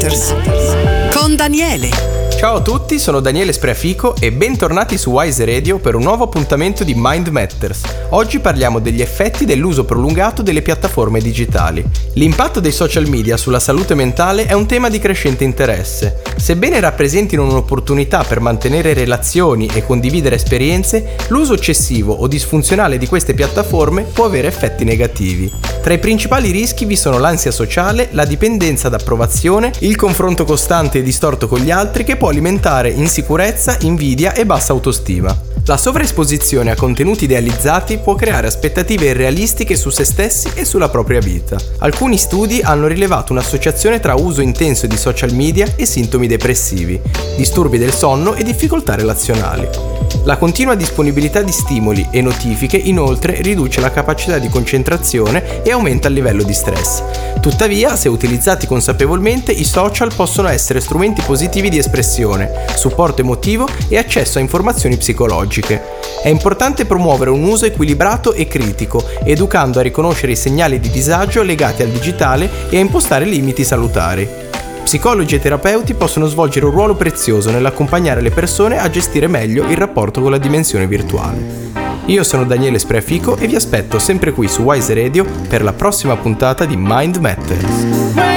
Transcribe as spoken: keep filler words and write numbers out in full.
Matters con Daniele. Ciao a tutti, sono Daniele Spreafico e bentornati su Wise Radio per un nuovo appuntamento di Mind Matters. Oggi parliamo degli effetti dell'uso prolungato delle piattaforme digitali. L'impatto dei social media sulla salute mentale è un tema di crescente interesse. Sebbene rappresentino un'opportunità per mantenere relazioni e condividere esperienze, l'uso eccessivo o disfunzionale di queste piattaforme può avere effetti negativi. Tra i principali rischi vi sono l'ansia sociale, la dipendenza da approvazione, il confronto costante e distorto con gli altri che può alimentare insicurezza, invidia e bassa autostima. La sovraesposizione a contenuti idealizzati può creare aspettative irrealistiche su se stessi e sulla propria vita. Alcuni studi hanno rilevato un'associazione tra uso intenso di social media e sintomi depressivi, disturbi del sonno e difficoltà relazionali. La continua disponibilità di stimoli e notifiche inoltre riduce la capacità di concentrazione e aumenta il livello di stress. Tuttavia, se utilizzati consapevolmente, i social possono essere strumenti positivi di espressione, supporto emotivo e accesso a informazioni psicologiche. È importante promuovere un uso equilibrato e critico, educando a riconoscere i segnali di disagio legati al digitale e a impostare limiti salutari. Psicologi e terapeuti possono svolgere un ruolo prezioso nell'accompagnare le persone a gestire meglio il rapporto con la dimensione virtuale. Io sono Daniele Spreafico e vi aspetto sempre qui su Wise Radio per la prossima puntata di Mind Matters.